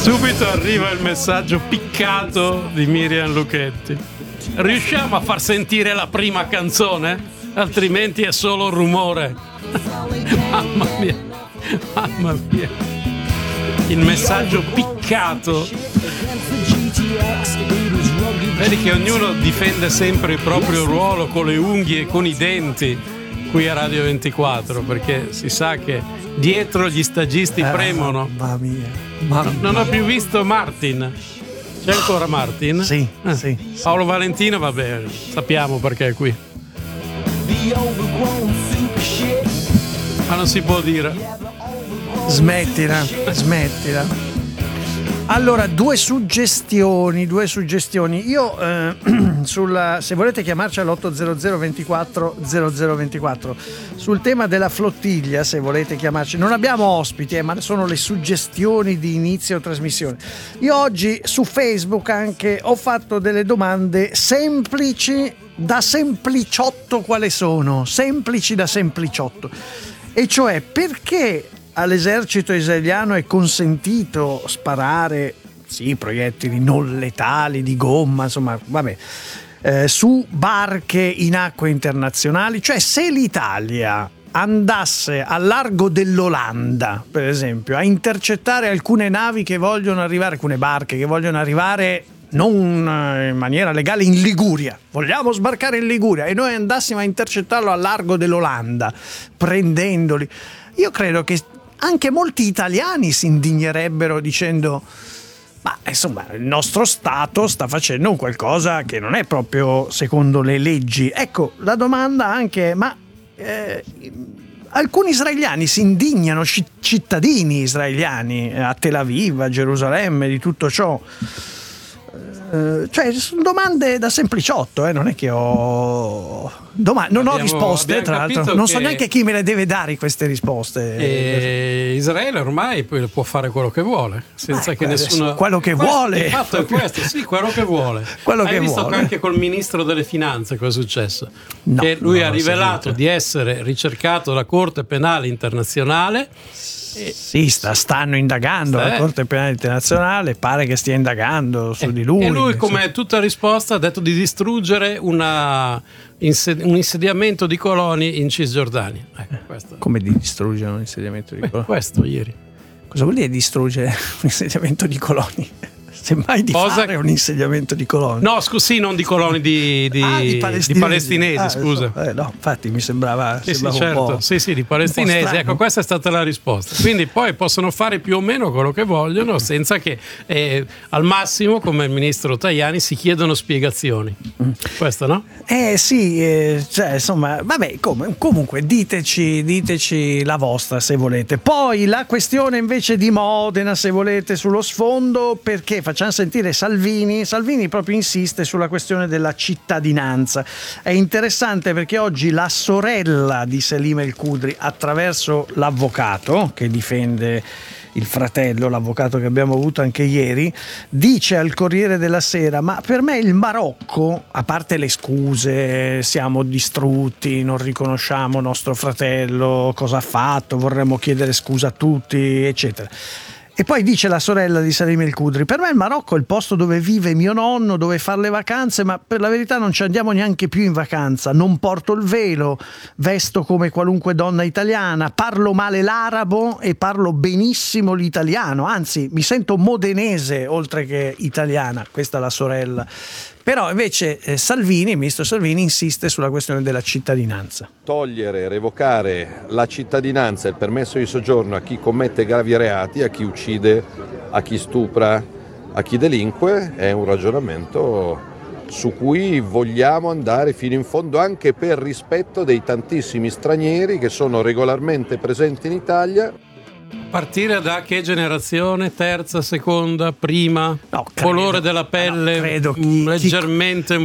Subito arriva il messaggio piccato di Miriam Lucchetti. Riusciamo a far sentire la prima canzone? Altrimenti è solo rumore. Mamma mia, mamma mia. Il messaggio piccato. Vedi che ognuno difende sempre il proprio ruolo con le unghie e con i denti qui a Radio 24, perché si sa che dietro gli stagisti premono. Mamma mia. Non ho più visto Martin. C'è ancora Martin? Sì, sì. Paolo Valentino, vabbè, sappiamo perché è qui. Ma non si può dire. Smettila. Allora, due suggestioni. Io se volete chiamarci all'800 24 0024 sul tema della flottiglia, se volete chiamarci, non abbiamo ospiti, ma sono le suggestioni di inizio trasmissione. Io oggi su Facebook anche ho fatto delle domande semplici da sempliciotto. Quale sono? Semplici da sempliciotto. E cioè, perché all'esercito israeliano è consentito sparare proiettili non letali di gomma, insomma, vabbè, su barche in acque internazionali? Cioè, se l'Italia andasse al largo dell'Olanda, per esempio, a intercettare alcune navi che vogliono arrivare, alcune barche che vogliono arrivare non in maniera legale in Liguria, vogliamo sbarcare in Liguria, e noi andassimo a intercettarlo al largo dell'Olanda prendendoli, io credo che anche molti italiani si indignerebbero dicendo: ma insomma, il nostro Stato sta facendo qualcosa che non è proprio secondo le leggi. Ecco, la domanda anche è: alcuni israeliani si indignano, cittadini israeliani a Tel Aviv, a Gerusalemme, di tutto ciò. Cioè, sono domande da sempliciotto, non è che non ho risposte, tra l'altro non so neanche chi me le deve dare queste risposte. Israele ormai può fare quello che vuole senza che nessuno. Quello che vuole. Il fatto è questo, sì, quello che vuole. Hai visto anche col ministro delle finanze cosa è successo? No, che lui ha rivelato di essere ricercato dalla Corte Penale Internazionale. Sì, stanno indagando la Corte Penale Internazionale, pare che stia indagando su di lui. E lui, come tutta risposta, ha detto di distruggere un insediamento di coloni in Cisgiordania. Come di distruggere un insediamento di coloni? Questo ieri. Cosa vuol dire distruggere un insediamento di coloni? Semmai di fare un insediamento di coloni. No, scusi, non di coloni, di palestinesi, scusa. No, infatti mi sembrava certo. un po', sì, di palestinesi. Ecco, questa è stata la risposta. Quindi poi possono fare più o meno quello che vogliono senza che al massimo, come il ministro Tajani, si chiedono spiegazioni. Questo, no? Cioè, insomma, vabbè, comunque diteci la vostra se volete. Poi la questione invece di Modena, se volete, sullo sfondo, perché facciamo sentire Salvini proprio insiste sulla questione della cittadinanza. È interessante perché oggi la sorella di Selim El Kudri, attraverso l'avvocato che difende il fratello, l'avvocato che abbiamo avuto anche ieri, dice al Corriere della Sera: ma per me il Marocco, a parte le scuse, siamo distrutti, non riconosciamo nostro fratello, cosa ha fatto, vorremmo chiedere scusa a tutti, eccetera. E poi dice la sorella di Salim El Kudri: per me il Marocco è il posto dove vive mio nonno, dove fare le vacanze, ma per la verità non ci andiamo neanche più in vacanza. Non porto il velo, vesto come qualunque donna italiana, parlo male l'arabo e parlo benissimo l'italiano, anzi mi sento modenese oltre che italiana. Questa è la sorella. Però invece il ministro Salvini insiste sulla questione della cittadinanza. Togliere, revocare la cittadinanza e il permesso di soggiorno a chi commette gravi reati, a chi uccide, a chi stupra, a chi delinque, è un ragionamento su cui vogliamo andare fino in fondo, anche per rispetto dei tantissimi stranieri che sono regolarmente presenti in Italia. Partire da che generazione? Terza, seconda, prima? No, colore della pelle, credo leggermente